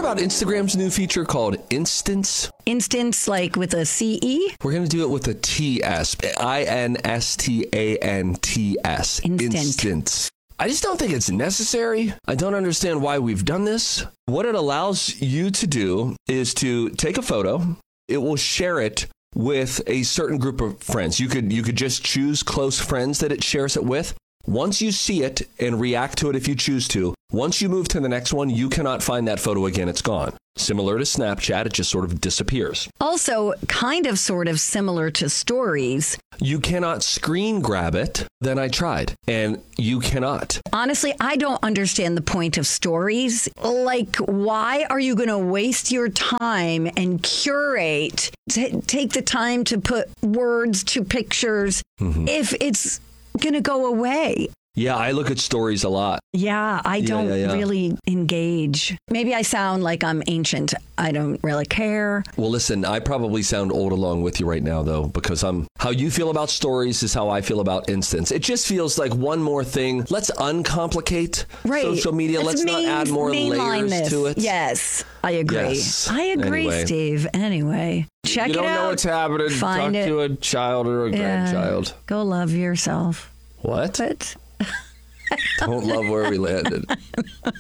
about Instagram's new feature called Instance? Instance, like with a CE? We're going to do it with a TS. INSTANTS. Instance. I just don't think it's necessary. I don't understand why we've done this. What it allows you to do is to take a photo. It will share it with a certain group of friends. You could just choose close friends that it shares it with. Once you see it and react to it if you choose to, once you move to the next one, you cannot find that photo again. It's gone. Similar to Snapchat, it just sort of disappears. Also, sort of similar to stories. You cannot screen grab it. Then I tried, and you cannot. Honestly, I don't understand the point of stories. Like, why are you going to waste your time and curate, take the time to put words to pictures if it's going to go away? Yeah, I look at stories a lot. Yeah, I don't really engage. Maybe I sound like I'm ancient. I don't really care. Well, listen, I probably sound old along with you right now, though, because how you feel about stories is how I feel about Instance. It just feels like one more thing. Let's uncomplicate social media. Let's not add more layers to it. Yes, I agree. Yes. I agree, anyway. Steve. Anyway, check it out. You don't know what's happening. Talk to a child or a grandchild. Go love yourself. What? Don't love where we landed.